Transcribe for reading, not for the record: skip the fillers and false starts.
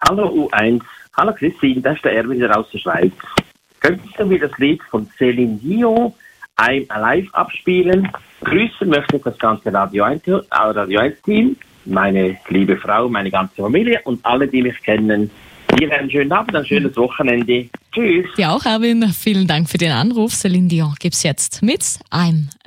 Hallo U1, hallo Christine, das ist der Erwin wieder aus der Schweiz. Könntest du mir das Lied von Céline Dion I'm Alive abspielen? Grüßen möchte ich das ganze Radio 1-Team, meine liebe Frau, meine ganze Familie und alle, die mich kennen. Dir einen schönen Abend, ein schönes Wochenende. Tschüss. Dir auch, Erwin. Vielen Dank für den Anruf. Céline Dion gibt's jetzt mit I'm Alive.